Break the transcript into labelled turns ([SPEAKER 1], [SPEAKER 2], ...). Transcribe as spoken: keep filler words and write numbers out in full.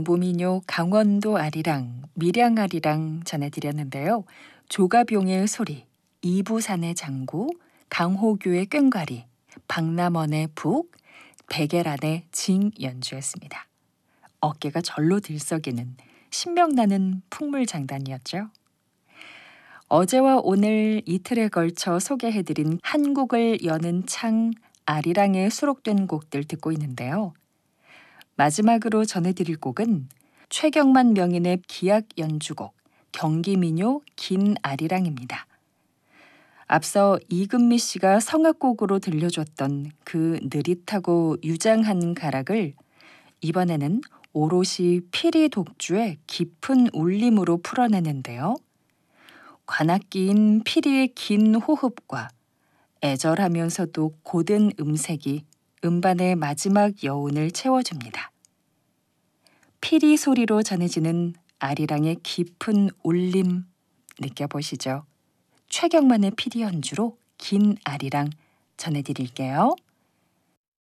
[SPEAKER 1] 경부민요, 강원도 아리랑, 밀양 아리랑 전해드렸는데요. 조가병의 소리, 이부산의 장구, 강호교의 꽹과리, 박남원의 북, 백예란의 징 연주였습니다. 어깨가 절로 들썩이는 신명나는 풍물장단이었죠. 어제와 오늘 이틀에 걸쳐 소개해드린 한국을 여는 창 아리랑에 수록된 곡들 듣고 있는데요. 마지막으로 전해드릴 곡은 최경만 명인의 기악 연주곡 경기민요 긴 아리랑입니다. 앞서 이금미 씨가 성악곡으로 들려줬던 그 느릿하고 유장한 가락을 이번에는 오롯이 피리 독주의 깊은 울림으로 풀어내는데요. 관악기인 피리의 긴 호흡과 애절하면서도 고든 음색이 음반의 마지막 여운을 채워줍니다. 피리 소리로 전해지는 아리랑의 깊은 울림 느껴보시죠. 최경만의 피리 연주로 긴 아리랑 전해드릴게요.